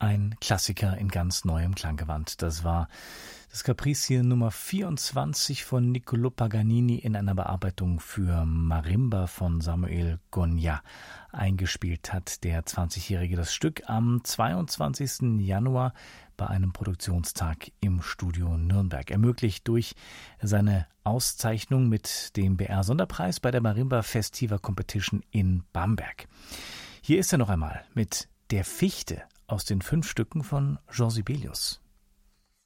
Ein Klassiker in ganz neuem Klanggewand. Das war das Capriccio Nummer 24 von Niccolò Paganini in einer Bearbeitung für Marimba von Samuel Goya. Eingespielt hat der 20-Jährige das Stück am 22. Januar bei einem Produktionstag im Studio Nürnberg. Ermöglicht durch seine Auszeichnung mit dem BR-Sonderpreis bei der Marimba Festiva Competition in Bamberg. Hier ist er noch einmal mit Der Fichte aus den 5 Stücken von Jean Sibelius.